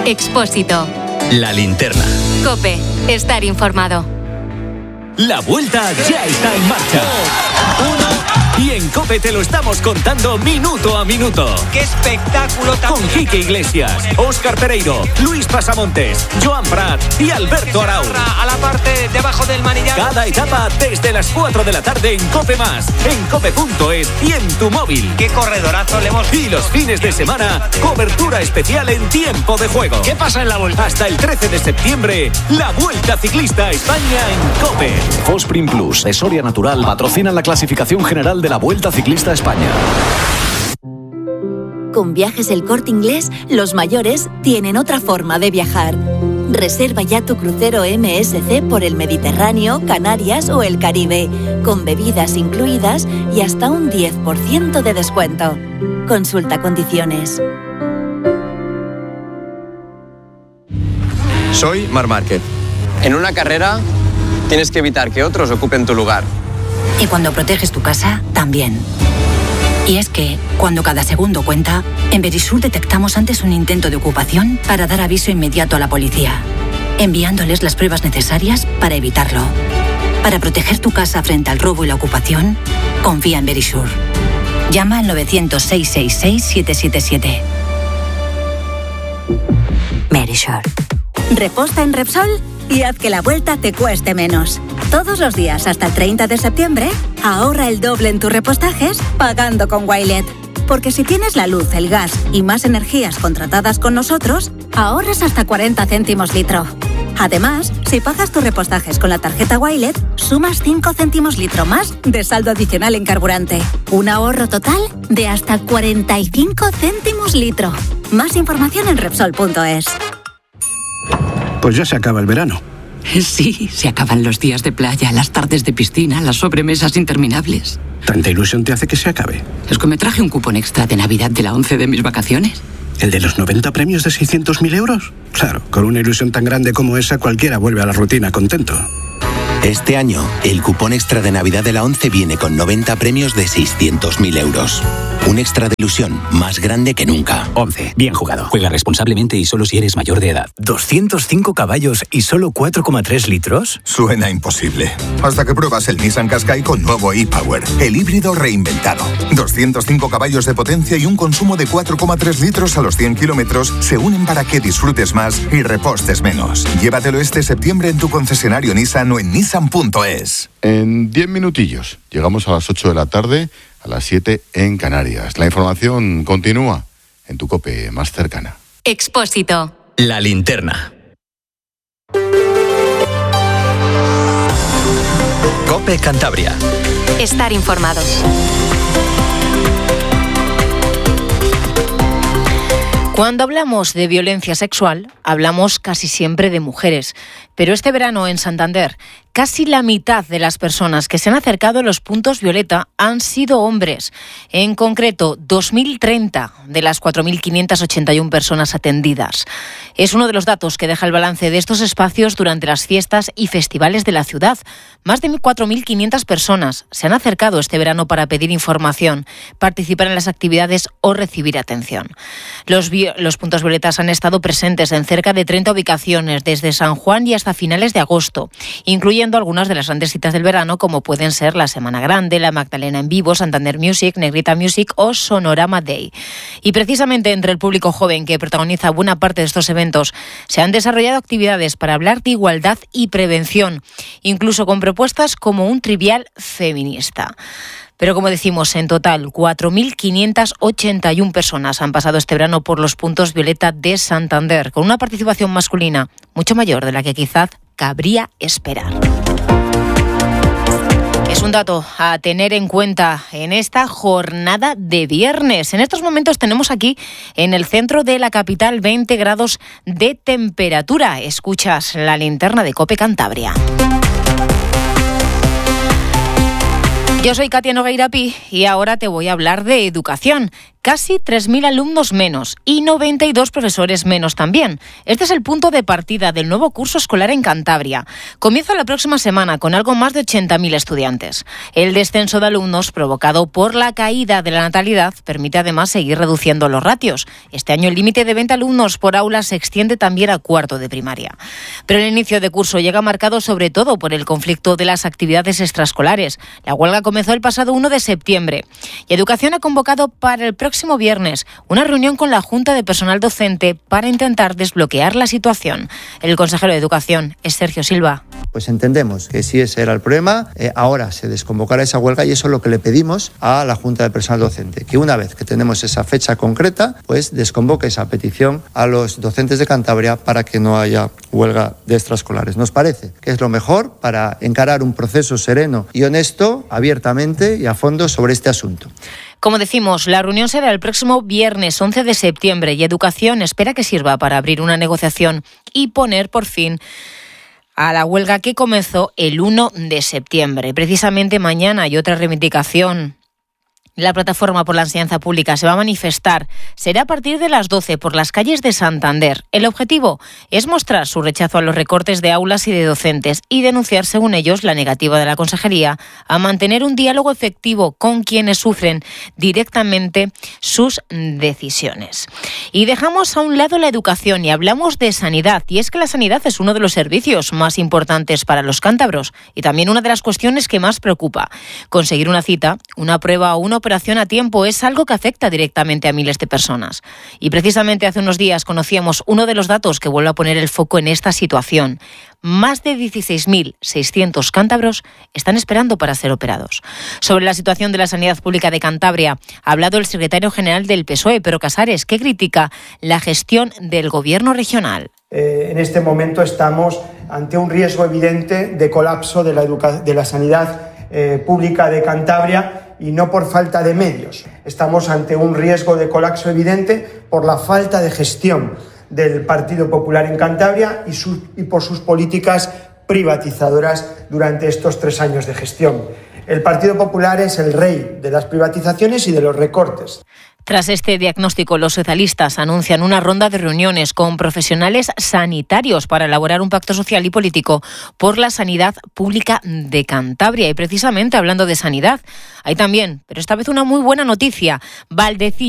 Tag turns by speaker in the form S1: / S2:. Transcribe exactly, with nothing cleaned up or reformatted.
S1: Expósito.
S2: La linterna.
S1: COPE. Estar informado.
S2: La vuelta ya está en marcha. Uno. Y en COPE te lo estamos contando minuto a minuto.
S3: ¡Qué espectáculo tan
S2: Con Quique Iglesias, Óscar Pereiro, Luis Pasamontes, Joan Prat y Alberto Arau.
S3: A la parte debajo del manillar.
S2: Cada etapa desde las cuatro de la tarde en COPE Más, en cope punto es y en tu móvil.
S3: ¡Qué corredorazo le hemos...
S2: Y los fines de semana, cobertura especial en tiempo de juego.
S3: ¿Qué pasa en la vuelta?
S2: Hasta el trece de septiembre, la Vuelta Ciclista a España en COPE.
S4: Fosprin Plus, de Soria Natural, patrocinan la clasificación general de la Vuelta Ciclista a España.
S5: Con Viajes El Corte Inglés, los mayores tienen otra forma de viajar. Reserva ya tu crucero M S C por el Mediterráneo, Canarias o el Caribe, con bebidas incluidas y hasta un diez por ciento de descuento. Consulta condiciones.
S6: Soy Marc Márquez. En una carrera tienes que evitar que otros ocupen tu lugar.
S7: Y cuando proteges tu casa, también. Y es que, cuando cada segundo cuenta, en Verisur detectamos antes un intento de ocupación para dar aviso inmediato a la policía, enviándoles las pruebas necesarias para evitarlo. Para proteger tu casa frente al robo y la ocupación, confía en Verisur. Llama al novecientos, seiscientos sesenta y seis, siete siete siete. Verisur.
S8: Reposta en Repsol y haz que la vuelta te cueste menos. Todos los días hasta el treinta de septiembre, ahorra el doble en tus repostajes pagando con Wilet. Porque si tienes la luz, el gas y más energías contratadas con nosotros, ahorras hasta cuarenta céntimos litro. Además, si pagas tus repostajes con la tarjeta Wilet, sumas cinco céntimos litro más de saldo adicional en carburante. Un ahorro total de hasta cuarenta y cinco céntimos litro. Más información en Repsol punto es.
S9: Pues ya se acaba el verano.
S10: Sí, se acaban los días de playa, las tardes de piscina, las sobremesas interminables.
S9: ¿Tanta ilusión te hace que se acabe?
S10: Es que me traje un cupón extra de Navidad de la once de mis vacaciones.
S9: ¿El de los noventa premios de seiscientos mil euros? Claro, con una ilusión tan grande como esa, cualquiera vuelve a la rutina contento.
S11: Este año, el cupón extra de Navidad de la once viene con noventa premios de seiscientos mil euros. Un extra de ilusión más grande que nunca.
S12: once. Bien jugado. Juega responsablemente y solo si eres mayor de edad. ¿doscientos cinco caballos y solo cuatro coma tres litros?
S13: Suena imposible. Hasta que pruebas el Nissan Qashqai con nuevo e-Power. El híbrido reinventado. doscientos cinco caballos de potencia y un consumo de cuatro coma tres litros a los cien kilómetros se unen para que disfrutes más y repostes menos. Llévatelo este septiembre en tu concesionario Nissan o en Nissan punto es.
S14: En diez minutillos llegamos a las ocho de la tarde, a las siete en Canarias. La información continúa en tu COPE más cercana.
S1: Expósito.
S2: La linterna. COPE Cantabria.
S1: Estar informado.
S15: Cuando hablamos de violencia sexual, hablamos casi siempre de mujeres. Pero este verano en Santander, casi la mitad de las personas que se han acercado a los puntos violeta han sido hombres. En concreto, dos mil treinta de las cuatro mil quinientas ochenta y una personas atendidas. Es uno de los datos que deja el balance de estos espacios durante las fiestas y festivales de la ciudad. Más de cuatro mil quinientas personas se han acercado este verano para pedir información, participar en las actividades o recibir atención. Los, vi- los puntos violetas han estado presentes en cerca de treinta ubicaciones, desde San Juan y hasta finales de agosto, incluyendo algunas de las grandes citas del verano, como pueden ser la Semana Grande, la Magdalena en Vivo, Santander Music, Negrita Music o Sonorama Day. Y precisamente entre el público joven que protagoniza buena parte de estos eventos, se han desarrollado actividades para hablar de igualdad y prevención, incluso con propuestas como un trivial feminista. Pero como decimos, en total, cuatro mil quinientas ochenta y una personas han pasado este verano por los puntos violeta de Santander, con una participación masculina mucho mayor de la que quizás cabría esperar. Es un dato a tener en cuenta en esta jornada de viernes. En estos momentos tenemos aquí, en el centro de la capital, veinte grados de temperatura. Escuchas la linterna de COPE Cantabria. Yo soy Katia Nogueira Pi y ahora te voy a hablar de educación. casi tres mil alumnos menos y noventa y dos profesores menos también. Este es el punto de partida del nuevo curso escolar en Cantabria. Comienza la próxima semana con algo más de ochenta mil estudiantes. El descenso de alumnos provocado por la caída de la natalidad permite además seguir reduciendo los ratios. Este año el límite de veinte alumnos por aula se extiende también a cuarto de primaria. Pero el inicio de curso llega marcado sobre todo por el conflicto de las actividades extraescolares. La huelga comenzó el pasado uno de septiembre y Educación ha convocado para el próximo viernes una reunión con la Junta de Personal Docente para intentar desbloquear la situación. El consejero de Educación es Sergio Silva.
S16: Pues entendemos que si ese era el problema, eh, ahora se desconvocará esa huelga y eso es lo que le pedimos a la Junta de Personal Docente, que una vez que tenemos esa fecha concreta, pues desconvoque esa petición a los docentes de Cantabria para que no haya huelga de extraescolares. Nos parece que es lo mejor para encarar un proceso sereno y honesto, abiertamente y a fondo sobre este asunto.
S15: Como decimos, la reunión será el próximo viernes once de septiembre y Educación espera que sirva para abrir una negociación y poner por fin a la huelga que comenzó el uno de septiembre. Precisamente mañana hay otra reivindicación. La Plataforma por la Enseñanza Pública se va a manifestar. Será a partir de las doce por las calles de Santander. El objetivo es mostrar su rechazo a los recortes de aulas y de docentes y denunciar, según ellos, la negativa de la Consejería a mantener un diálogo efectivo con quienes sufren directamente sus decisiones. Y dejamos a un lado la educación y hablamos de sanidad. Y es que la sanidad es uno de los servicios más importantes para los cántabros y también una de las cuestiones que más preocupa. Conseguir una cita, una prueba o una operación a tiempo es algo que afecta directamente a miles de personas. Y precisamente hace unos días conocíamos uno de los datos que vuelve a poner el foco en esta situación. Más de dieciséis mil seiscientos cántabros están esperando para ser operados. Sobre la situación de la sanidad pública de Cantabria ha hablado el secretario general del P S O E, Pedro Casares, que critica la gestión del gobierno regional.
S17: Eh, en este momento estamos ante un riesgo evidente de colapso de la, educa- de la sanidad eh, pública de Cantabria, y no por falta de medios. Estamos ante un riesgo de colapso evidente por la falta de gestión del Partido Popular en Cantabria y, su, y por sus políticas privatizadoras durante estos tres años de gestión. El Partido Popular es el rey de las privatizaciones y de los recortes.
S15: Tras este diagnóstico, los socialistas anuncian una ronda de reuniones con profesionales sanitarios para elaborar un pacto social y político por la sanidad pública de Cantabria. Y precisamente hablando de sanidad, hay también, pero esta vez una muy buena noticia, Valdecilla